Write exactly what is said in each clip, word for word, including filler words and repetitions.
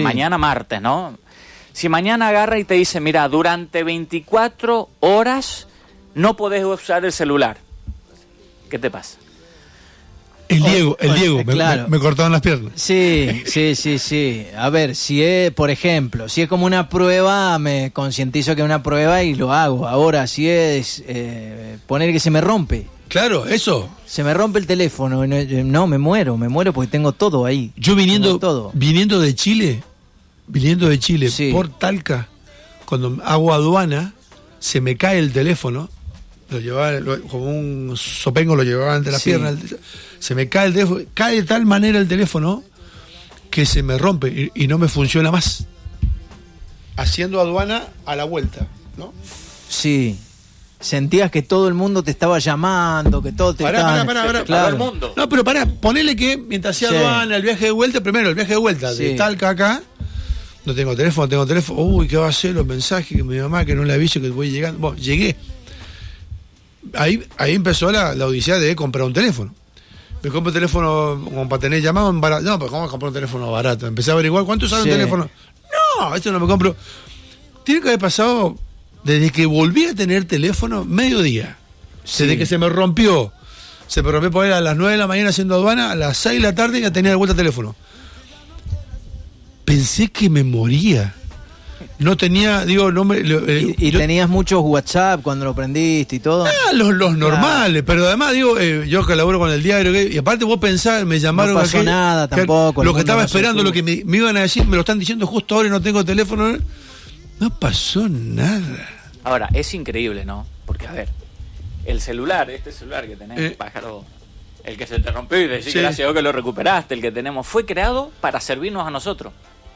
mañana martes, ¿no? Si mañana agarra y te dice, mira, durante veinticuatro horas no podés usar el celular, ¿qué te pasa? El Diego, el Diego, eh, me, claro. me, me cortaban las piernas. Sí, sí, sí, sí. A ver, si es, por ejemplo, si es como una prueba, me concientizo que es una prueba y lo hago. Ahora, si es eh, poner que se me rompe. Claro, eso. Se me rompe el teléfono, no, no, me muero, me muero porque tengo todo ahí. Yo viniendo, todo. viniendo de Chile, viniendo de Chile, sí. por Talca, cuando hago aduana, se me cae el teléfono, lo llevaba lo, como un sopengo, lo llevaba entre las sí. piernas, se me cae el teléfono, cae de tal manera el teléfono que se me rompe y, y no me funciona más. Haciendo aduana a la vuelta, ¿no? Sí. Sentías que todo el mundo te estaba llamando, que todo te pará, estaba... pará, pará, pará, claro. Todo el mundo. No, pero pará, ponele que mientras hacía sí. aduana, el viaje de vuelta, primero el viaje de vuelta sí. de Talca acá, no tengo teléfono, tengo teléfono, uy, ¿qué va a hacer? Los mensajes que mi mamá, que no le aviso que voy llegando. Bueno, llegué. Ahí, ahí empezó la, la odisea de comprar un teléfono. Me compro un teléfono como para tener llamado en barato. No, pero ¿cómo comprar un teléfono barato? Empecé a averiguar cuánto sale sí. un teléfono. No, esto no me compro. Tiene que haber pasado desde que volví a tener teléfono, mediodía. Sí. Desde que se me rompió. Se me rompió por ahí a las nueve de la mañana haciendo aduana, a las seis de la tarde ya tenía de vuelta el teléfono. Pensé que me moría. No tenía, digo, no me... Eh, ¿Y, y yo, tenías muchos WhatsApp cuando lo prendiste y todo? Ah, los, los normales, claro. Pero además, digo, eh, yo colaboro con el diario, que, y aparte vos pensás, me llamaron... No pasó aquel, nada tampoco. Que, lo que estaba esperando, lo que me, me iban a decir, me lo están diciendo justo ahora y no tengo teléfono. No pasó nada. Ahora, es increíble, ¿no? Porque, a ver, el celular, este celular que tenés, eh, pájaro, el que se te rompió y decís sí. gracias a Dios que lo recuperaste, el que tenemos, fue creado para servirnos a nosotros.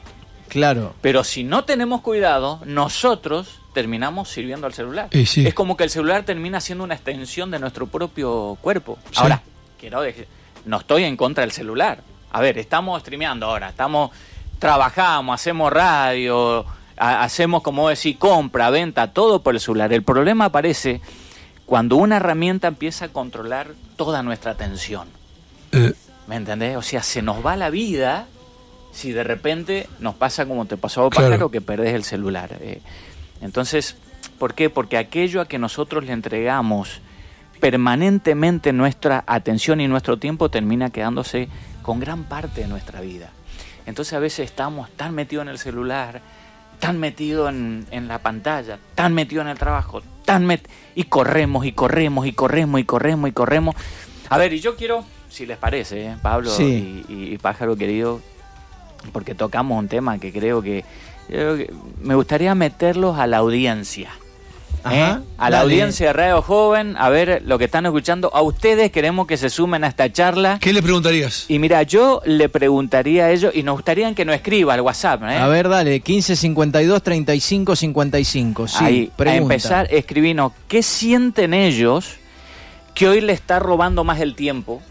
Claro. Pero si no tenemos cuidado, nosotros terminamos sirviendo al celular. Eh, sí. Es como que el celular termina siendo una extensión de nuestro propio cuerpo. Sí. Ahora, quiero decir, no estoy en contra del celular. A ver, estamos streameando ahora, estamos, trabajamos, hacemos radio, a, hacemos, como decir, compra, venta, todo por el celular. El problema aparece cuando una herramienta empieza a controlar toda nuestra atención. Eh. ¿Me entendés? O sea, se nos va la vida... Si de repente nos pasa como te pasó a Pájaro, claro. que perdés el celular. Eh, entonces, ¿por qué? Porque aquello a que nosotros le entregamos permanentemente nuestra atención y nuestro tiempo termina quedándose con gran parte de nuestra vida. Entonces a veces estamos tan metidos en el celular, tan metidos en, en la pantalla, tan metidos en el trabajo, tan met- y corremos y corremos y corremos y corremos y corremos. A ver, y yo quiero, si les parece, eh, Pablo sí. y, y, y Pájaro querido, porque tocamos un tema que creo que, creo que me gustaría meterlos a la audiencia. Ajá, ¿eh? A dale. La audiencia de Radio Joven, a ver lo que están escuchando. A ustedes queremos que se sumen a esta charla. ¿Qué le preguntarías? Y mira, yo le preguntaría a ellos, y nos gustaría que nos escriba al WhatsApp, ¿eh? A ver, dale, quince cincuenta y dos treinta y cinco cincuenta y cinco. Sí, ahí, pregunta. a empezar, escribinos, ¿qué sienten ellos que hoy le está robando más el tiempo?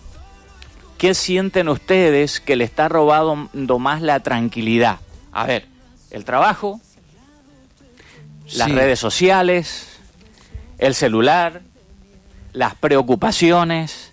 ¿Qué sienten ustedes que le está robando más la tranquilidad? A ver, el trabajo, las sí. redes sociales, el celular, las preocupaciones,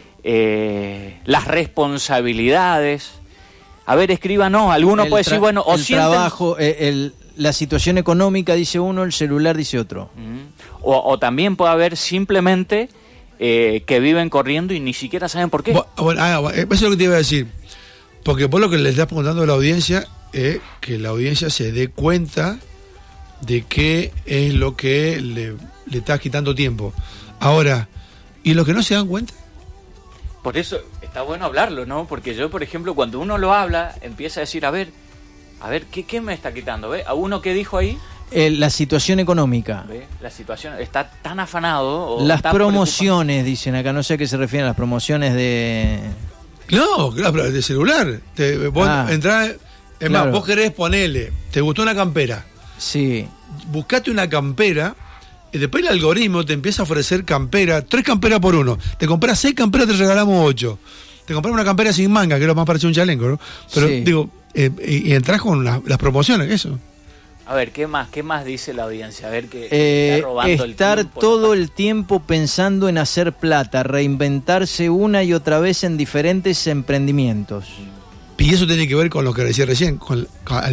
eh, las responsabilidades. A ver, escríbanos, alguno el puede decir, tra- bueno, o el sienten... trabajo, eh, el, la situación económica dice uno, el celular dice otro. Mm. O, o también puede haber simplemente... Eh, que viven corriendo y ni siquiera saben por qué. Bueno, ah, eso es lo que te iba a decir. Porque por lo que le estás preguntando a la audiencia, es que la audiencia se dé cuenta de qué es lo que le, le está quitando tiempo. Ahora, ¿y los que no se dan cuenta? Por eso está bueno hablarlo, ¿no? Porque yo, por ejemplo, cuando uno lo habla, empieza a decir, a ver, a ver, ¿qué, qué me está quitando? ¿Ve? ¿A uno qué dijo ahí? Eh, la situación económica. ¿Ve? La situación está tan afanado. O las tan promociones, preocupado. Dicen acá, no sé a qué se refieren las promociones de... No, claro, de celular. Te, vos ah, entrás, es claro. más, vos querés ponerle, te gustó una campera. Sí. Buscate una campera y después el algoritmo te empieza a ofrecer campera, tres camperas por uno. Te compras seis camperas, te regalamos ocho. Te compras una campera sin manga, que es lo más parecido a un chaleco, ¿no? Pero sí. digo, eh, y, y entras con la, las promociones, eso. A ver, ¿qué más qué más dice la audiencia? A ver, ¿qué eh, está robando estar el tiempo, todo el tiempo pensando en hacer plata, reinventarse una y otra vez en diferentes emprendimientos. Y eso tiene que ver con lo que decía recién, con, con